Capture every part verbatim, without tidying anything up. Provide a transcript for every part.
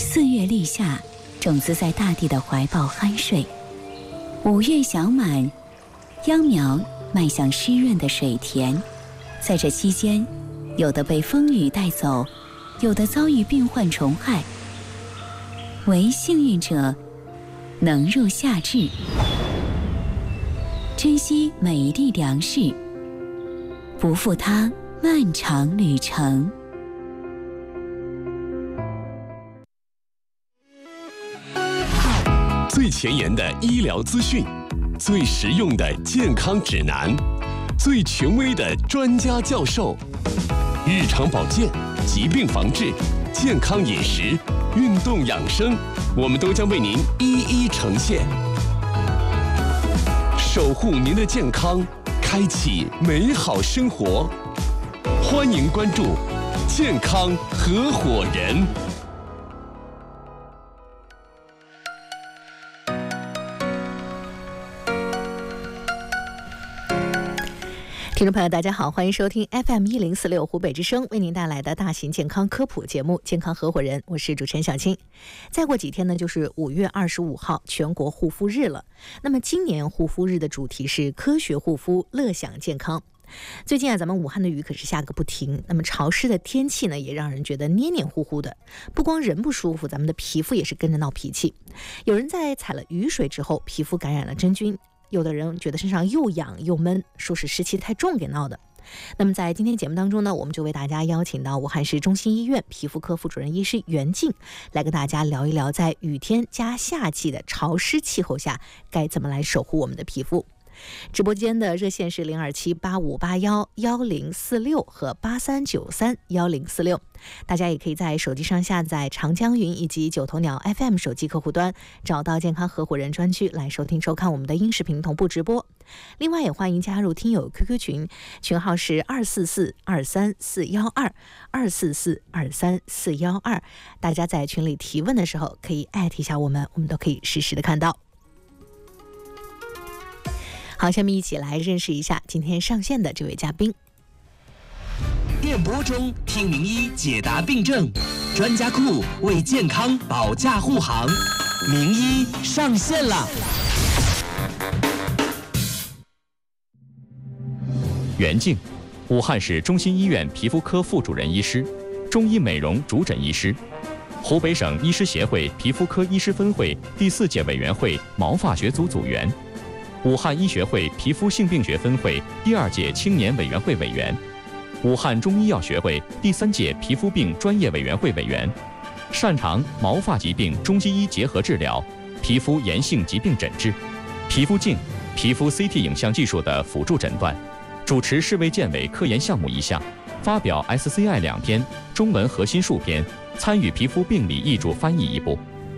四月立夏，种子在大地的怀抱酣睡；五月小满，秧苗迈向湿润的水田。在这期间，有的被风雨带走，有的遭遇病患虫害，唯幸运者能入夏至。珍惜每一粒粮食，不负它漫长旅程。 最前沿的医疗资讯，最实用的健康指南，最权威的专家教授，日常保健、疾病防治、健康饮食、运动养生，我们都将为您一一呈现，守护您的健康，开启美好生活。欢迎关注健康合伙人。 听众朋友大家好，欢迎收听 F M 一零四六湖北之声为您带来的大型健康科普节目《健康合伙人》，我是主持人小青。再过几天呢，就是五月二十五号全国护肤日了。那么今年护肤日的主题是科学护肤，乐享健康。最近啊，咱们武汉的雨可是下个不停，那么潮湿的天气呢，也让人觉得黏黏糊糊的。不光人不舒服，咱们的皮肤也是跟着闹脾气。有人在踩了雨水之后，皮肤感染了真菌。有的人觉得身上又痒又闷，说是湿气太重给闹的。那么在今天节目当中呢，我们就为大家邀请到武汉市中心医院皮肤科副主任医师袁静，来跟大家聊一聊在雨天加夏季的潮湿气候下，该怎么来守护我们的皮肤。直播间的热线是零二七八五八幺幺零四六和八三九三幺零四六，大家也可以在手机上下载长江云以及九头鸟 F M 手机客户端，找到健康合伙人专区来收听收看我们的音视频同步直播。另外也欢迎加入听友 Q Q 群，群号是二四四二三四幺二二四四二三四幺二，大家在群里提问的时候可以艾特一下我们，我们都可以实时的看到。好，下面一起来认识一下今天上线的这位嘉宾。 电波中听名医解答病症，专家库为健康保驾护航，名医上线了。 袁静，武汉市中心医院皮肤科副主任医师，中医美容主诊医师，湖北省医师协会皮肤科医师分会第四届委员会毛发学组组员，武汉医学会皮肤性病学分会第二届青年委员会委员，武汉中医药学会第三届皮肤病专业委员会委员，擅长毛发疾病中西医结合治疗、皮肤炎性疾病诊治、皮肤镜、皮肤 C T 影像技术的辅助诊断，主持市卫健委科研项目一项，发表 S C I 两篇，中文核心数篇，参与皮肤病理译著翻译一部。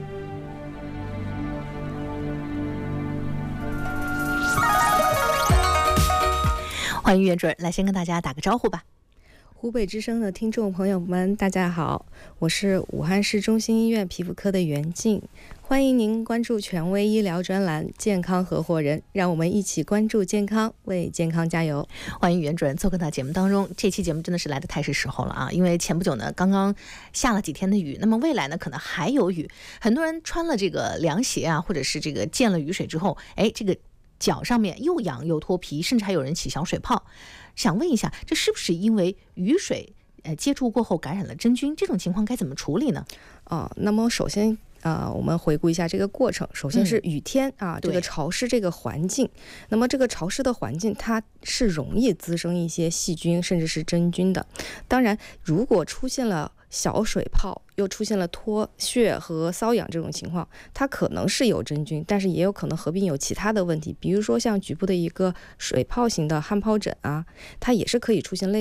欢迎袁主任来先跟大家打个招呼吧。 湖北之声的听众朋友们大家好，我是武汉市中心医院皮肤科的袁静，欢迎您关注权威医疗专栏健康合伙人，让我们一起关注健康，为健康加油。 欢迎袁主任做客到节目当中。这期节目真的是来得太是时候了啊，因为前不久呢刚刚下了几天的雨，那么未来呢可能还有雨，很多人穿了这个凉鞋啊，或者是这个见了雨水之后，哎，这个脚上面又痒又脱皮，甚至还有人起小水泡。想问一下，这是不是因为雨水呃接触过后感染了真菌？这种情况该怎么处理呢？ 哦，那么首先呃，我们回顾一下这个过程。首先是雨天、嗯、啊，这个潮湿这个环境，那么这个潮湿的环境它是容易滋生一些细菌甚至是真菌的。当然，如果出现了小水泡，又出现了脱屑和瘙痒这种情况，它可能是有真菌，但是也有可能合并有其他的问题，比如说像局部的一个水泡型的汗疱疹啊，它也是可以出现类